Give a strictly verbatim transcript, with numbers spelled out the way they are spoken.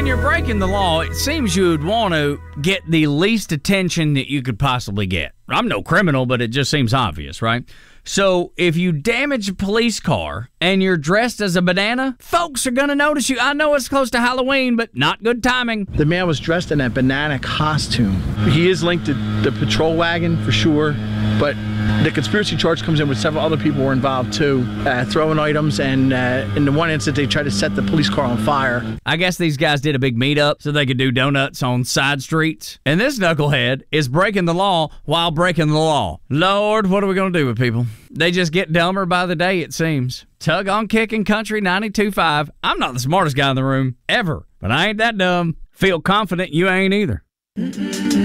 when you're breaking the law, it seems you would want to get the least attention that you could possibly get. I'm no criminal, but it just seems obvious, right? So if you damage a police car and you're dressed as a banana, folks are going to notice you. I know it's close to Halloween, but not good timing. The man was dressed in a banana costume. He is linked to the patrol wagon for sure, but the conspiracy charge comes in with several other people were involved too, uh, throwing items, and uh, in the one incident they tried to set the police car on fire. I guess these guys did a big meetup so they could do donuts on side streets. And this knucklehead is breaking the law while breaking the law. Lord, what are we going to do with people? They just get dumber by the day, it seems. Tug on Kicking Country ninety-two point five. I'm not the smartest guy in the room, ever, but I ain't that dumb. Feel confident you ain't either.